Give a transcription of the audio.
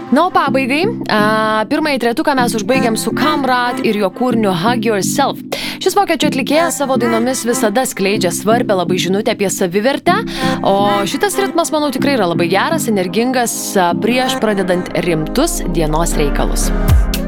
Na, o pabaigai, pirmąjį trejetuką mes užbaigiam su Kamrat ir jo kūriniu Hug Yourself. Šis vokiečių atlikėjas savo dainomis visada skleidžia svarbę labai žinutę apie savivertę, o šitas ritmas, manau, tikrai yra labai geras, energingas prieš pradedant rimtus dienos reikalus.